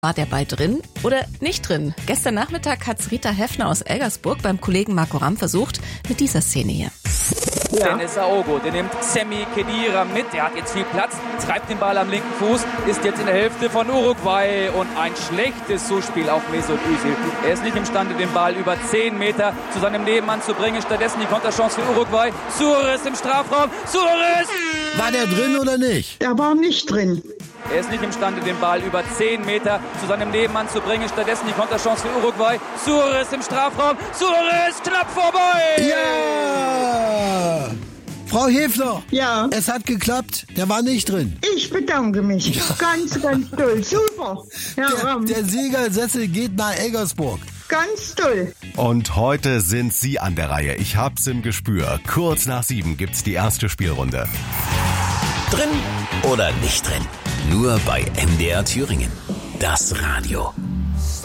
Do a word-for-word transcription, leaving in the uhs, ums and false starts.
War der Ball drin oder nicht drin? Gestern Nachmittag hat's Rita Heffner aus Elgersburg beim Kollegen Marco Ramm versucht mit dieser Szene hier. Ja. Dennis Aogo, der nimmt Semi Khedira mit, der hat jetzt viel Platz, treibt den Ball am linken Fuß, ist jetzt in der Hälfte von Uruguay und ein schlechtes Zuspiel auf Mesut Özil. Er ist nicht imstande, den Ball über zehn Meter zu seinem Nebenmann zu bringen, stattdessen die Konterchance für Uruguay. Suarez im Strafraum, Suarez! War der drin oder nicht? Der war nicht drin. Er ist nicht imstande, den Ball über zehn Meter zu seinem Nebenmann zu bringen, stattdessen die Konterchance für Uruguay. Suarez im Strafraum, Suarez knapp vorbei! Ja! Frau Heffner, ja, es hat geklappt, der war nicht drin. Ich bedanke mich. Ja. Ganz, ganz toll. Super. Ja, der, der Siegersessel geht nach Elgersburg. Ganz toll. Und heute sind Sie an der Reihe. Ich hab's im Gespür. Kurz nach sieben gibt's die erste Spielrunde. Drin oder nicht drin? Nur bei M D R Thüringen. Das Radio.